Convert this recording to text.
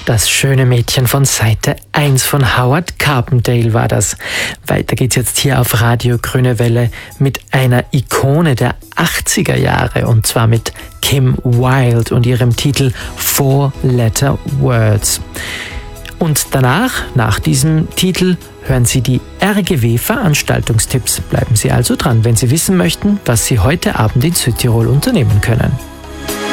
Das schöne Mädchen von Seite 1 von Howard Carpendale war das. Weiter geht's jetzt hier auf Radio Grüne Welle mit einer Ikone der 80er Jahre, und zwar mit Kim Wilde und ihrem Titel Four Letter Words. Und danach, nach diesem Titel, hören Sie die RGW-Veranstaltungstipps. Bleiben Sie also dran, wenn Sie wissen möchten, was Sie heute Abend in Südtirol unternehmen können.